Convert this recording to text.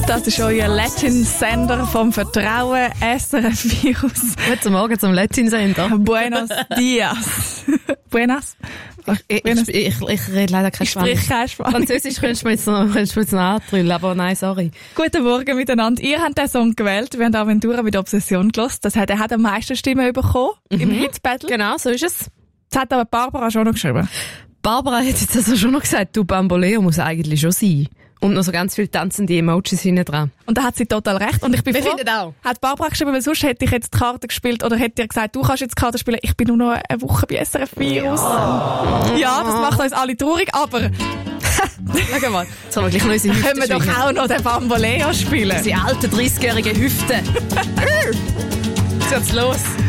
Das ist euer Latin-Sender vom Vertrauen, SRF Virus. Guten Morgen zum Latin-Sender. Buenos dias. Buenas? Ich rede leider kein Spanisch. Ich spreche kein Spanisch. Französisch könntest du mir jetzt noch antrüllen, aber nein, sorry. Guten Morgen miteinander. Ihr habt den Song gewählt. Wir haben Aventura mit Obsession gehört. Er hat am meisten Stimmen bekommen im Hit-Battle. Genau, so ist es. Das hat aber Barbara schon noch geschrieben. Barbara hat jetzt also schon noch gesagt, du, Bamboleo muss eigentlich schon sein. Und noch so ganz viele tanzende Emojis hinten dran. Und da hat sie total recht. Und ich bin froh, auch. hat Barbara geschrieben, weil sonst hätte ich jetzt die Karte gespielt oder hätte ihr gesagt, du kannst jetzt die Karte spielen. Ich bin nur noch eine Woche bei SRF Virus. Ja, das macht uns alle traurig, aber... Schau mal, jetzt haben wir gleich noch unsere Hüfte können wir doch auch noch den Bamboleo spielen. Die alten 30-jährigen Hüften. Jetzt geht's los.